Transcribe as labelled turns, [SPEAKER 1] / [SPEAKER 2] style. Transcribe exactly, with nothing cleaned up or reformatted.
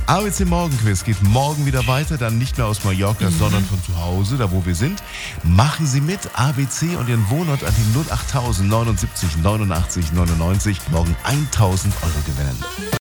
[SPEAKER 1] A B C Morgenquiz geht morgen wieder weiter, dann nicht mehr aus Mallorca,
[SPEAKER 2] Mhm.
[SPEAKER 1] sondern von zu Hause, da wo wir sind. Machen Sie mit, A B C und Ihren Wohnort an die null achttausend neunundsiebzig neunundachtzig neunundneunzig. Morgen tausend Euro gewinnen.